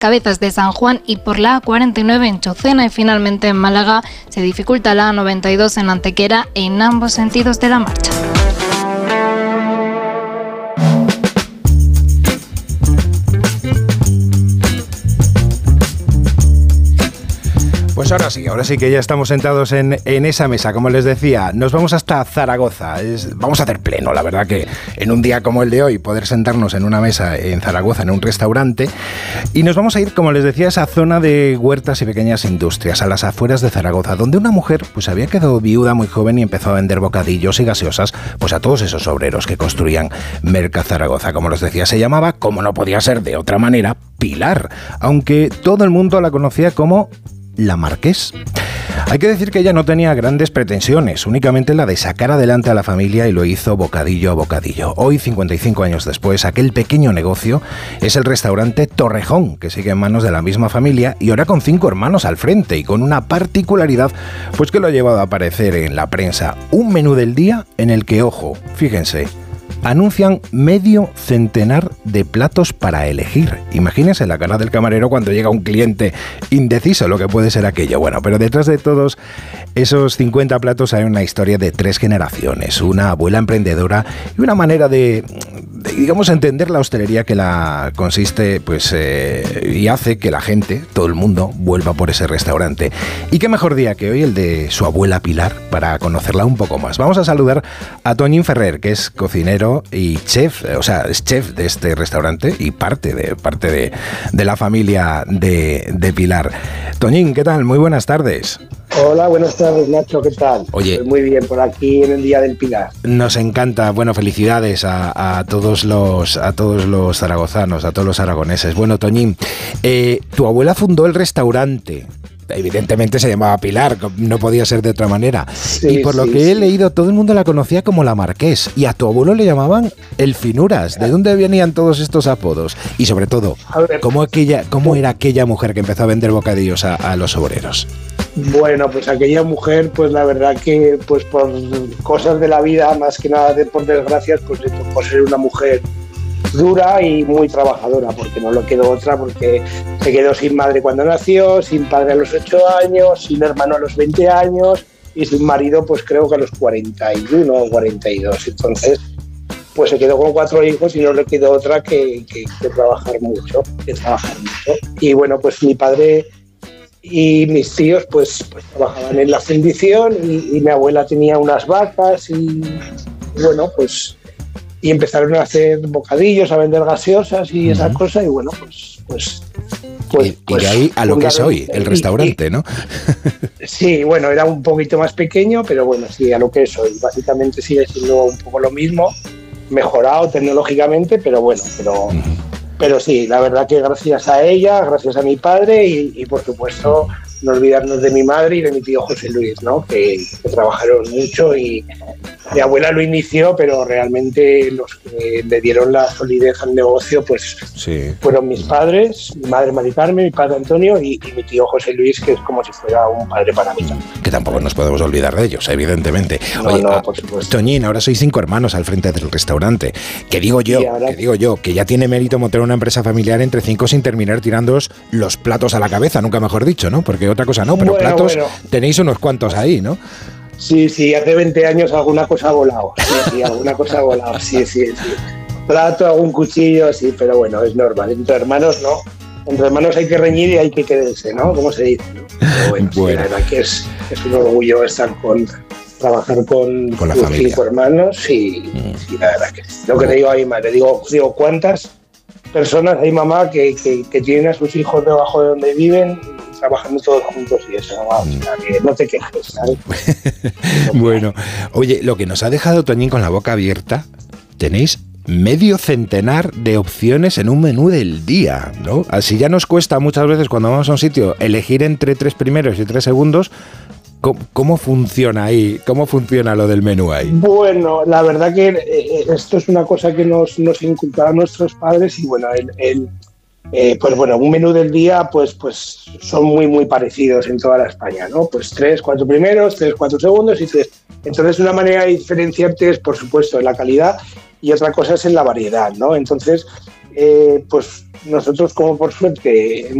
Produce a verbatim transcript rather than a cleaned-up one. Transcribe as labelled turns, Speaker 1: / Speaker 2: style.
Speaker 1: Cabezas de San Juan y por la A cuarenta y nueve en Chocena, y finalmente en Málaga se dificulta la A noventa y dos en Antequera en ambos sentidos de la marcha.
Speaker 2: Pues ahora sí, ahora sí que ya estamos sentados en, en esa mesa, como les decía, nos vamos hasta Zaragoza, es, vamos a hacer pleno, la verdad que en un día como el de hoy, poder sentarnos en una mesa en Zaragoza, en un restaurante, y nos vamos a ir, como les decía, a esa zona de huertas y pequeñas industrias, a las afueras de Zaragoza, donde una mujer pues había quedado viuda muy joven y empezó a vender bocadillos y gaseosas pues a todos esos obreros que construían Merca Zaragoza. Como les decía, se llamaba, como no podía ser de otra manera, Pilar, aunque todo el mundo la conocía como la Marqués. Hay que decir que ella no tenía grandes pretensiones, únicamente la de sacar adelante a la familia, y lo hizo bocadillo a bocadillo. Hoy, cincuenta y cinco años después, aquel pequeño negocio es el restaurante Torrejón, que sigue en manos de la misma familia y ahora con cinco hermanos al frente y con una particularidad pues que lo ha llevado a aparecer en la prensa. Un menú del día en el que, ojo, fíjense, anuncian medio centenar de platos para elegir. Imagínense la cara del camarero cuando llega un cliente indeciso, lo que puede ser aquello. Bueno, pero detrás de todos esos cincuenta platos hay una historia de tres generaciones, una abuela emprendedora y una manera de, de digamos, entender la hostelería que la consiste, pues, eh, y hace que la gente, todo el mundo, vuelva por ese restaurante. Y qué mejor día que hoy el de su abuela Pilar para conocerla un poco más. Vamos a saludar a Toñín Ferrer, que es cocinero y chef, o sea, es chef de este restaurante y parte de parte de, de la familia de, de Pilar. Toñín, ¿qué tal? Muy buenas tardes.
Speaker 3: Hola, buenas tardes, Nacho, ¿qué tal?
Speaker 2: Oye,
Speaker 3: pues muy bien, por aquí en el Día del Pilar.
Speaker 2: Nos encanta, bueno, felicidades a, a todos los a todos los zaragozanos, a todos los aragoneses. Bueno, Toñín, eh, tu abuela fundó el restaurante. Evidentemente se llamaba Pilar, no podía ser de otra manera. Sí, y por lo sí, que he sí. leído, todo el mundo la conocía como la Marqués. Y a tu abuelo le llamaban el Finuras. ¿De dónde venían todos estos apodos? Y sobre todo, ¿cómo, aquella, cómo era aquella mujer que empezó a vender bocadillos a, a los obreros?
Speaker 3: Bueno, pues aquella mujer, pues la verdad que pues por cosas de la vida, más que nada de, por desgracias, pues le tocó ser una mujer dura y muy trabajadora, porque no le quedó otra, porque se quedó sin madre cuando nació, sin padre a los ocho años, sin hermano a los veinte años y sin marido pues creo que a los cuarenta y uno o cuarenta y dos. Entonces pues se quedó con cuatro hijos y no le quedó otra que, que, que trabajar mucho, que trabajar mucho. Y bueno, pues mi padre y mis tíos pues, pues trabajaban en la fundición y, y mi abuela tenía unas vacas y, y bueno, pues y empezaron a hacer bocadillos, a vender gaseosas y uh-huh. esas cosas, y bueno, pues... pues, pues
Speaker 2: y, y de ahí a lo que es hoy, el restaurante, ¿no?
Speaker 3: Sí, bueno, era un poquito más pequeño, pero bueno, sí, a lo que es hoy. Básicamente sigue siendo un poco lo mismo, mejorado tecnológicamente, pero bueno, pero... Uh-huh. Pero sí, la verdad que gracias a ella, gracias a mi padre y, y por supuesto no olvidarnos de mi madre y de mi tío José Luis, ¿no? Que, que trabajaron mucho y mi abuela lo inició, pero realmente los que le dieron la solidez al negocio pues
Speaker 2: sí.
Speaker 3: fueron mis padres, mi madre Mari Carmen, mi padre Antonio y, y mi tío José Luis, que es como si fuera un padre para mí.
Speaker 2: Que tampoco nos podemos olvidar de ellos, evidentemente.
Speaker 3: No,
Speaker 2: Oye,
Speaker 3: no, por supuesto.
Speaker 2: Toñín, ahora sois cinco hermanos al frente del restaurante. Que digo yo, ahora... que digo yo, que ya tiene mérito montar una empresa familiar entre cinco sin terminar tirándoos los platos a la cabeza, nunca mejor dicho, ¿no? Porque otra cosa no, pero bueno, platos bueno. Tenéis unos cuantos ahí, ¿no?
Speaker 3: Sí, sí, hace veinte años alguna cosa ha volado. Sí, sí, alguna cosa ha volado, sí, sí, sí. Plato, algún cuchillo, sí, pero bueno, es normal. Entre hermanos, no. Entre hermanos hay que reñir y hay que quererse, ¿no? Como se dice, ¿no? Pero bueno, bueno. Sí, la verdad que es, es un orgullo estar con... trabajar con,
Speaker 2: con la
Speaker 3: los
Speaker 2: familia.
Speaker 3: Cinco hermanos y, mm. sí, la verdad que sí. Lo que le digo a mi madre, digo, digo ¿cuántas personas hay, mamá, que, que, que tienen a sus hijos debajo de donde viven trabajando todos juntos y eso, ¿no? O sea, que no te quejes, ¿sabes?
Speaker 2: Bueno, oye, lo que nos ha dejado Toñín con la boca abierta, tenéis medio centenar de opciones en un menú del día, ¿no? Así ya nos cuesta muchas veces cuando vamos a un sitio elegir entre tres primeros y tres segundos. ¿Cómo, ¿Cómo funciona ahí? ¿Cómo funciona lo del menú ahí?
Speaker 3: Bueno, la verdad que eh, esto es una cosa que nos, nos inculcaron nuestros padres y bueno, el, el, eh, pues bueno, un menú del día pues, pues son muy muy parecidos en toda la España, ¿no? Pues tres, cuatro primeros, tres, cuatro segundos y tres. Entonces una manera de diferenciarte es por supuesto en la calidad y otra cosa es en la variedad, ¿no? Entonces eh, pues nosotros como por suerte